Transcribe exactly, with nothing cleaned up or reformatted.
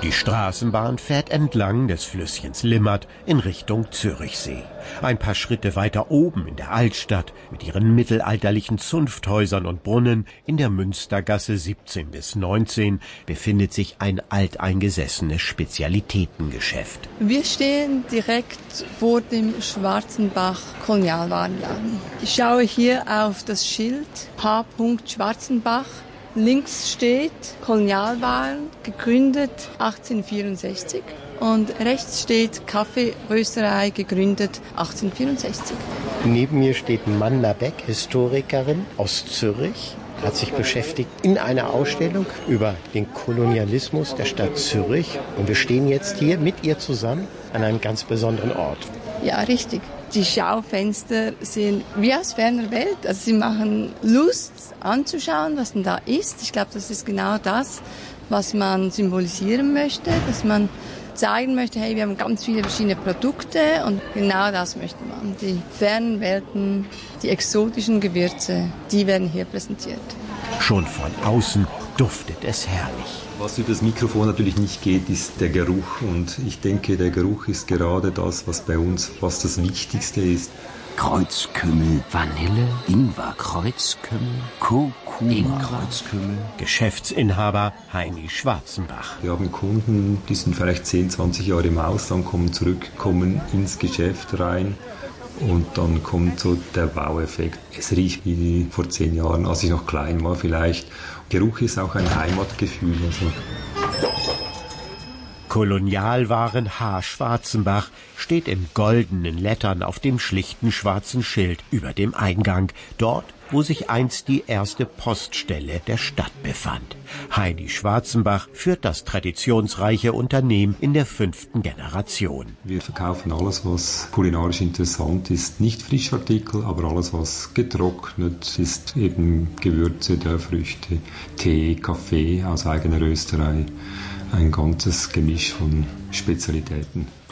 Die Straßenbahn fährt entlang des Flüsschens Limmat in Richtung Zürichsee. Ein paar Schritte weiter oben in der Altstadt mit ihren mittelalterlichen Zunfthäusern und Brunnen in der Münstergasse siebzehn bis neunzehn befindet sich ein alteingesessenes Spezialitätengeschäft. Wir stehen direkt vor dem Schwarzenbach Kolonialwarenladen. Ich schaue hier auf das Schild H. Schwarzenbach. Links steht Kolonialwaren, gegründet achtzehnhundertvierundsechzig. Und rechts steht Kaffeerösterei, gegründet achtzehnhundertvierundsechzig. Neben mir steht Manda Beck, Historikerin aus Zürich, hat sich beschäftigt in einer Ausstellung über den Kolonialismus der Stadt Zürich. Und wir stehen jetzt hier mit ihr zusammen an einem ganz besonderen Ort. Ja, richtig. Die Schaufenster sehen wie aus ferner Welt. Also sie machen Lust anzuschauen, was denn da ist. Ich glaube, das ist genau das, was man symbolisieren möchte, dass man zeigen möchte, hey, wir haben ganz viele verschiedene Produkte und genau das möchte man. Die fernen Welten, die exotischen Gewürze, die werden hier präsentiert. Schon von außen duftet es herrlich. Was über das Mikrofon natürlich nicht geht, ist der Geruch. Und ich denke, der Geruch ist gerade das, was bei uns fast das Wichtigste ist. Kreuzkümmel, Vanille, Ingwer, Kreuzkümmel, Kurkuma, Kreuzkümmel. Geschäftsinhaber Heini Schwarzenbach. Wir haben Kunden, die sind vielleicht zehn, zwanzig Jahre im Ausland, kommen zurück, kommen ins Geschäft rein. Und dann kommt so der Wow-Effekt. Es riecht wie vor zehn Jahren, als ich noch klein war vielleicht. Geruch ist auch ein Heimatgefühl. Also. Kolonialwaren H. Schwarzenbach steht in goldenen Lettern auf dem schlichten schwarzen Schild über dem Eingang, dort, wo sich einst die erste Poststelle der Stadt befand. Heini Schwarzenbach führt das traditionsreiche Unternehmen in der fünften Generation. Wir verkaufen alles, was kulinarisch interessant ist. Nicht Frischartikel, aber alles, was getrocknet ist, eben Gewürze, Dörrfrüchte, Tee, Kaffee aus eigener Rösterei. Ein ganzes Gemisch von Spezialitäten.